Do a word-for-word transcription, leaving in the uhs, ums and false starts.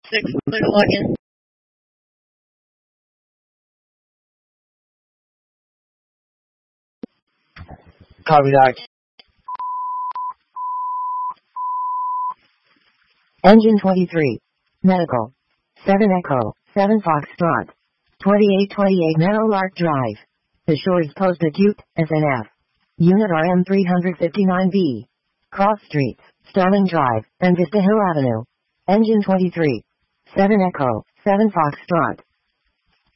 six, clear to log in. Copy that. Engine twenty-three. Medical. seven Echo, seven Foxtrot. twenty-eight twenty-eight Meadowlark Drive. The Shores Post Acute, S N F. Unit R M three fifty-nine B. Cross Streets, Starling Drive, and Vista Hill Avenue. Engine twenty-three. seven Echo, seven Foxtrot.